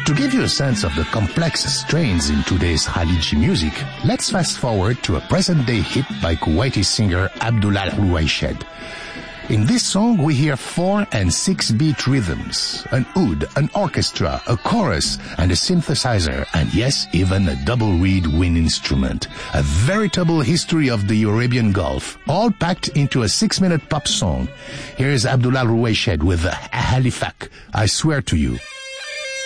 To give you a sense of the complex strains in today's Khaliji music, let's fast forward to a present-day hit by Kuwaiti singer Abdullah Ruwayshed. In this song, we hear 4 and 6 beat rhythms, an oud, an orchestra, a chorus, and a synthesizer, and yes, even a double reed wind instrument. A veritable history of the Arabian Gulf, all packed into a 6-minute pop song. Here's Abdullah Ruwayshed with Ahalifak, I Swear to You.